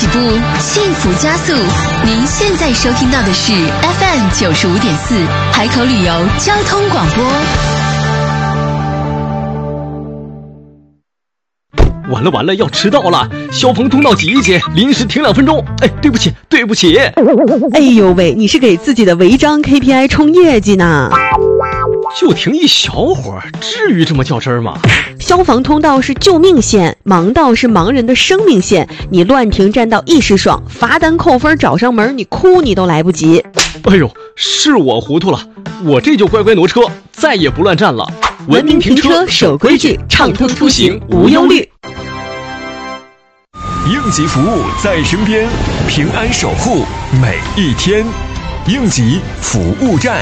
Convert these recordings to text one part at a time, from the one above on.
起步，幸福加速。您现在收听到的是 FM 95.4海口旅游交通广播。 完了，要迟到了！消防通道挤一挤，临时停2分钟。哎，对不起。 哎呦喂，你是给自己的违章 KPI 冲业绩呢？ 就停一小会儿，至于这么较真儿吗？ 消防通道是救命线，盲道是盲人的生命线。你乱停占道一时爽，罚单扣分找上门，你哭你都来不及。 哎呦，是我糊涂了，我这就乖乖挪车，再也不乱站了。 文明停车，守规矩，畅通出行无忧虑。 应急服务在身边，平安守护每一天。应急服务站。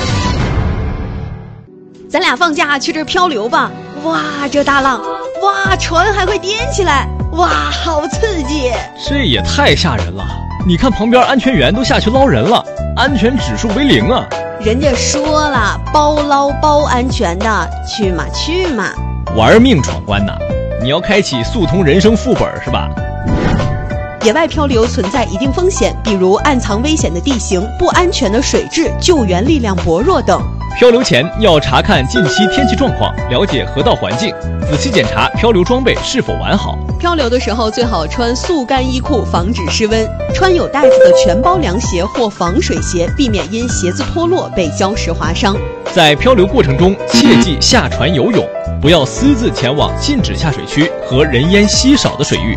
咱俩放假去这儿漂流吧！哇，这大浪，哇，船还会颠起来，哇，好刺激！ 这也太吓人了！你看旁边安全员都下去捞人了，安全指数为0啊！ 人家说了，包捞包安全的，去嘛！ 玩命闯关呐！你要开启速通人生副本是吧？ 野外漂流存在一定风险，比如暗藏危险的地形、不安全的水质、救援力量薄弱等。 漂流前要查看近期天气状况，了解河道环境，仔细检查漂流装备是否完好。 漂流的时候最好穿速干衣裤，防止失温，穿有带子的全包凉鞋或防水鞋，避免因鞋子脱落被礁石划伤。 在漂流过程中切忌下船游泳，不要私自前往禁止下水区和人烟稀少的水域。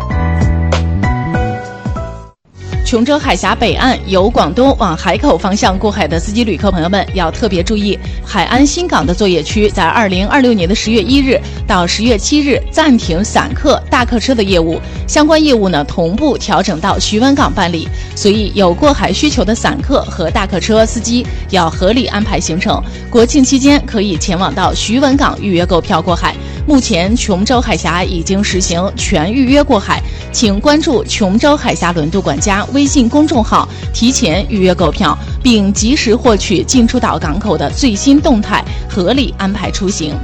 琼州海峡北岸由广东往海口方向过海的司机旅客朋友们要特别注意，海安新港的作业区在2026年的10月1日到10月7日暂停散客、大客车的业务，相关业务呢同步调整到徐闻港办理，所以有过海需求的散客和大客车司机要合理安排行程。国庆期间可以前往到徐闻港预约购票过海。目前琼州海峡已经实行全预约过海，请关注琼州海峡轮渡管家微信公众号，提前预约购票，并及时获取进出岛港口的最新动态，合理安排出行。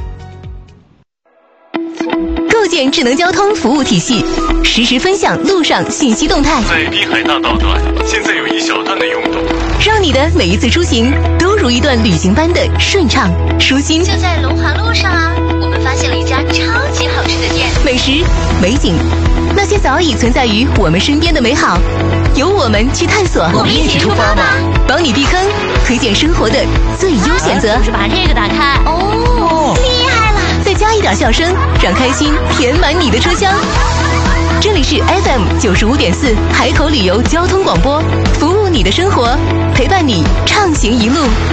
构建智能交通服务体系，实时分享路上信息动态。 在滨海大道段，现在有一小段的拥堵， 让你的每一次出行都如一段旅行般的顺畅舒心。 就在龙华路上啊，我们发现了一家超级好吃的店， 美食、美景，那些早已存在于我们身边的美好，由我们去探索。 我们一起出发吧！ 帮你避坑，推荐生活的最优选择。 就是把这个打开，哦，厉害了！ 再加一点笑声，让开心填满你的车厢。这里是 FM 95.4海口旅游交通广播，服务你的生活，陪伴你畅行一路。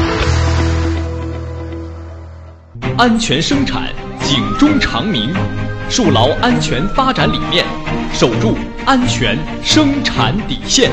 安全生产，警钟长鸣，树牢安全发展理念，守住安全生产底线。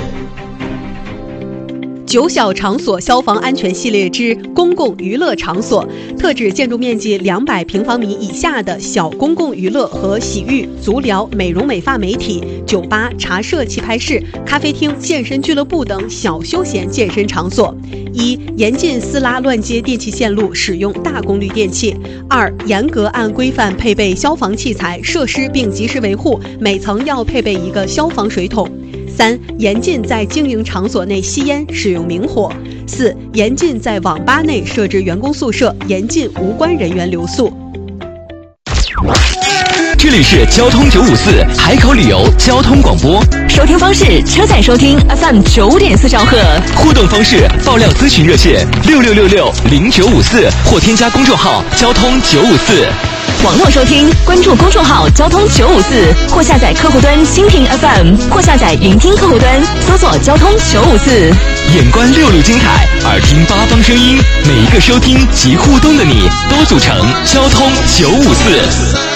9小场所消防安全系列之公共娱乐场所，特指建筑面积200平方米以下的小公共娱乐和洗浴、足疗、美容美发美体、酒吧、茶社、棋牌室、咖啡厅、健身俱乐部等小休闲健身场所。1. 严禁私拉乱接电气线路，使用大功率电器。2. 严格按规范配备消防器材设施并及时维护，每层要配备一个消防水桶。3. 严禁在经营场所内吸烟，使用明火。4. 严禁在网吧内设置员工宿舍，严禁无关人员留宿。 这里是交通954海口旅游交通广播， 收听方式：车载收听 FM 9.4兆赫。 互动方式：爆料咨询热线66660954或添加公众号交通954。 网络收听，关注公众号交通954，或下载客户端蜻蜓 FM， 或下载云听客户端，搜索交通954。 眼观6路精彩，耳听八方声音，每一个收听及互动的你，都组成交通954。